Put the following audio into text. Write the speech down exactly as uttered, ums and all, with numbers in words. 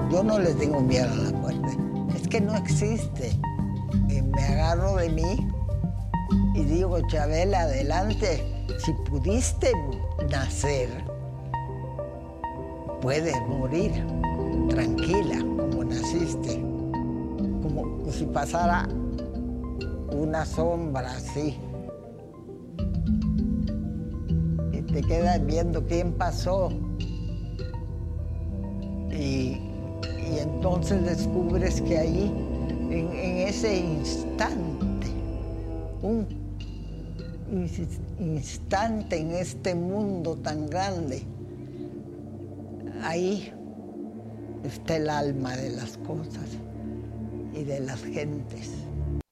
Yo no le tengo miedo a la muerte. Es que no existe. Eh, me agarro de mí y digo, Chabela, adelante. Si pudiste nacer, puedes morir tranquila, como naciste. Como si pasara una sombra así. Y te quedas viendo quién pasó. Y, y entonces descubres que ahí, en, en ese instante, un instante en este mundo tan grande, ahí está el alma de las cosas y de las gentes.